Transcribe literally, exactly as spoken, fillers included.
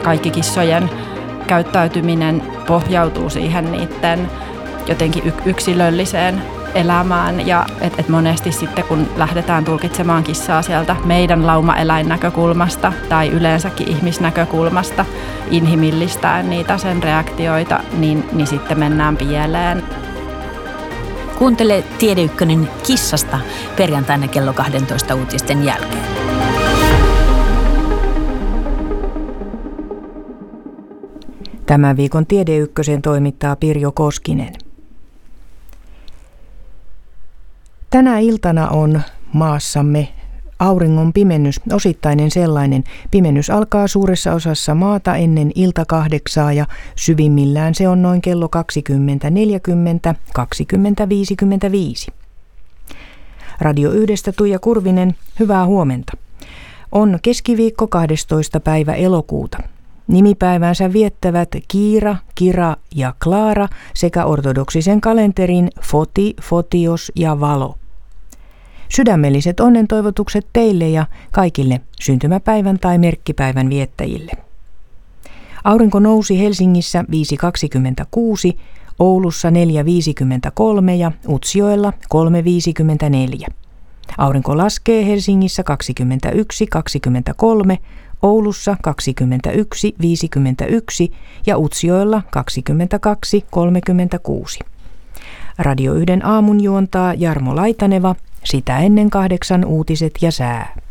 kaikki kissojen käyttäytyminen pohjautuu siihen niiden jotenkin yksilölliseen elämään ja et, et monesti sitten kun lähdetään tulkitsemaan kissaa sieltä meidän laumaeläinnäkökulmasta tai yleensäkin ihmisnäkökulmasta inhimillistäen niitä sen reaktioita, niin, niin sitten mennään pieleen. Kuuntele Tiede Ykkönen kissasta perjantaina kello kaksitoista uutisten jälkeen. Tämän viikon Tiede Ykkösen toimittaa Pirjo Koskinen. Tänä iltana on maassamme auringon pimennys, osittainen sellainen. Pimennys alkaa suuressa osassa maata ennen ilta kahdeksaa ja syvimmillään se on noin kello kaksikymmentä neljäkymmentä kaksikymmentä viisikymmentäviisi. Radio yhdestä Tuija Kurvinen, hyvää huomenta. On keskiviikko kahdestoista päivä elokuuta. Nimipäivänsä viettävät Kiira, Kira ja Klaara sekä ortodoksisen kalenterin Foti, Fotios ja Valo. Sydämelliset onnentoivotukset teille ja kaikille syntymäpäivän tai merkkipäivän viettäjille. Aurinko nousi Helsingissä viisi kaksikymmentäkuusi, Oulussa neljä viisikymmentäkolme ja Utsjoella kolme viisikymmentäneljä. Aurinko laskee Helsingissä kaksikymmentäyksi kaksikymmentäkolme, Oulussa kaksikymmentäyksi viisikymmentäyksi ja Utsjoella kaksikymmentäkaksi kolmekymmentäkuusi. Radio yhden aamun juontaa Jarmo Laitaneva, sitä ennen kahdeksan uutiset ja sää.